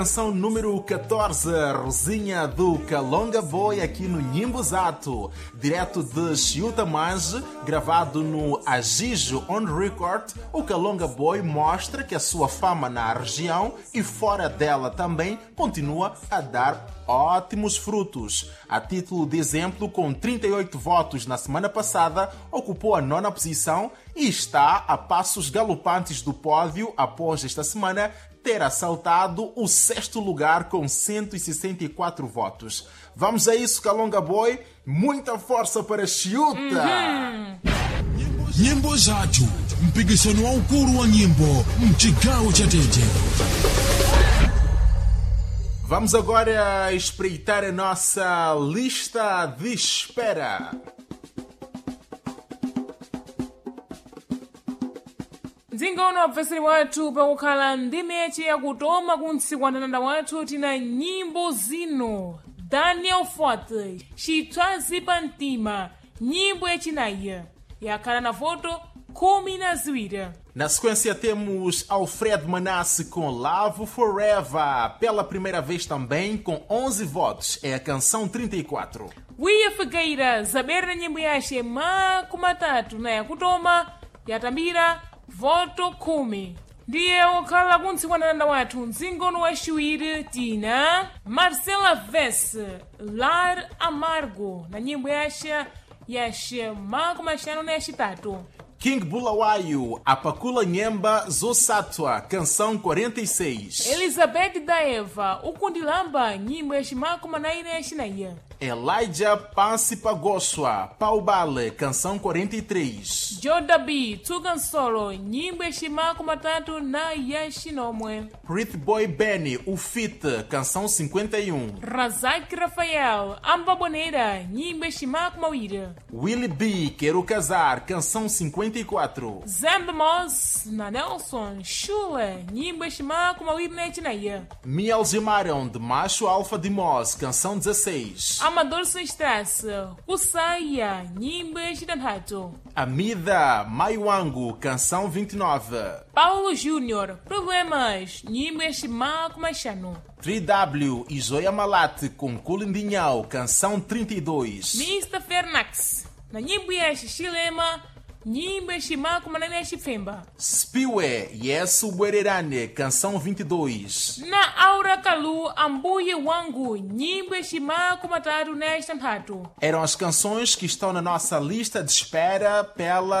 Canção número 14, Rosinha do Kalonga Boy, aqui no Nyimbozato, direto de Chiuta Mange, gravado no Agijo On Record. O Kalonga Boy mostra que a sua fama na região e fora dela também continua a dar ótimos frutos. A título de exemplo, com 38 votos na semana passada, ocupou a 9ª posição e está a passos galopantes do pódio após esta semana ter assaltado o 6º lugar com 164 votos. Vamos a isso, Kalonga Boy. Muita força para Chiuta! Nyimbozato, mpikisano waukulu wa nyimbo mchigawo cha Tete. Vamos agora espreitar a nossa lista de espera. Zingono abveseri wathu pakukhala ndi mechi yakutoma kuntsikwanananda wathu tina nyimbo zino. Daniel Forte, Chitwazi pa mtima, nyimbo yachinayi yakhala na voto 12. Na sequência temos Alfredo Manasse com Love Forever, pela primeira vez também com 11 votos, é a canção 34. Wiya Figueira, zabera nyimbo yace makumatatu na yakutoma yatambira voto 10. Ndiye okhala kuntsikwanananda wathu mzingono waciwiri tina Marcela Vesse, Lar Amargo, na nyimbo yace makumashanu na yacitatu. King Bulawayo, Apakula Nyemba Zosatwa, canção 46. Elizabeth Daeva, ukundilamba, nyimbo yacimakumanayi na yacinayi. Elijah Pansipagoswa, Paubale, canção 43. Joda B, Tugansolo, nyimbo yacimakumatatu na yacinomwe. Pretty Boy Benny, o Fit, canção 51. Razak Rafael, Ambaboneira, nyimbo yacimakumawiri. Willie B, Quero Casar, canção 54. Zamb Moss, na Nelson, Chula, nyimbo yacimakumawiri na yacinayi. Me Algemaram, de Macho Alfa de Moss, canção 16. Amador Sem Stress, Kusaya, nyimbo yacitanthatu. Amida Maiwangu, canção 29. Paulo Júnior, Problemas, nyimbo yacimakumaxanu. 3W e Joia Malate com Culindinhau, canção 32. Mr. Fernax, na nyimbo yaci-Chilema, nyimbo yacimakumanana yacifemba. Spiwe Yesu Bwererane, canção 22. Na Aura Kalu, Ambuye Wangu, nyimbo yacimakumatatu na yacitanthatu. Eram as canções que estão na nossa lista de espera pela